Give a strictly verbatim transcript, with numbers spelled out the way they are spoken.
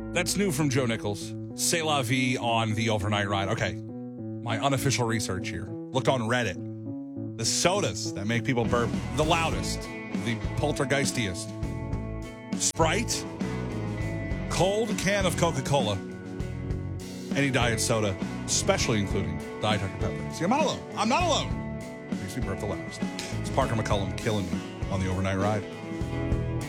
That's new from Joe Nichols. C'est la vie on the overnight ride. Okay, my unofficial research here. Looked on Reddit. The sodas that make people burp the loudest, the poltergeistiest. Sprite, cold can of Coca-Cola, any diet soda, especially including Diet Doctor Pepper. See, I'm not alone. I'm not alone. Makes me burp the loudest. It's Parker McCullum killing me on the overnight ride.